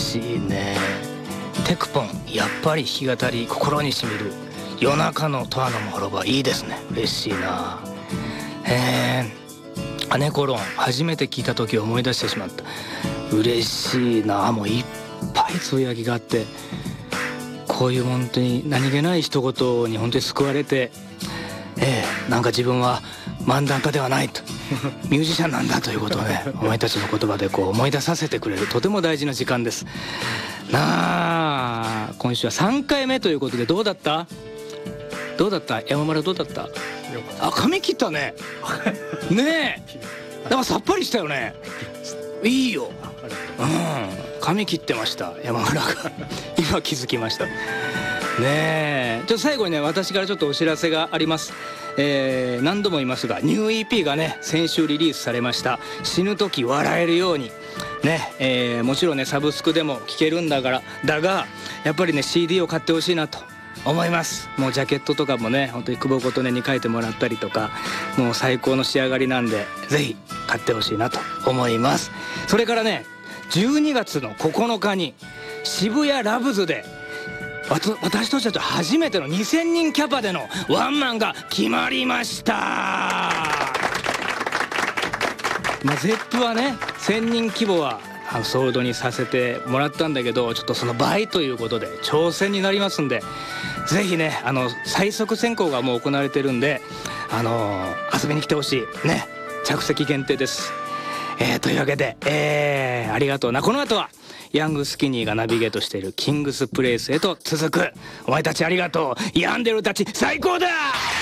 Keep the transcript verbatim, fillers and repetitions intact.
しいね。テクポン、やっぱり弾き語り心にしみる。夜中の十和のもろばいいですね。嬉しいな。えー、アネコロン初めて聞いた時を思い出してしまった。嬉しいな。もういっぱいつぶやきがあって、こういう本当に何気ない一言に本当に救われて、えー、なんか自分は漫談家ではないとミュージシャンなんだということをねお前たちの言葉でこう思い出させてくれるとても大事な時間ですなあ。今週はさんかいめということで、どうだったどうだった山村、どうだった？あ、髪切ったねねえ、だからさっぱりしたよね。いいよ、うん、髪切ってました山村が今気づきましたねえ。ちょっと最後にね、私からちょっとお知らせがあります。えー、何度も言いますが、ニュー イーピー がね先週リリースされました。死ぬ時笑えるようにね、えー、もちろんねサブスクでも聴けるんだからだがやっぱりね シーディー を買ってほしいなと思います。もうジャケットとかもね本当に久保琴音に書いてもらったりとか、もう最高の仕上がりなんでぜひ買ってほしいなと思います。それからね、じゅうにがつのここのかに渋谷ラブズで私たちは初めてのにせんにんキャパでのワンマンが決まりました。まあ、ゼップはねせんにん規模はソールドにさせてもらったんだけど、ちょっとその倍ということで挑戦になりますんで、ぜひねあの最速選考がもう行われてるんで、あのー、遊びに来てほしいね。着席限定です。えー、というわけで、えー、ありがとうな。この後はヤングスキニーがナビゲートしているキングスプレイスへと続く。お前たちありがとう。病んでるたち最高だ。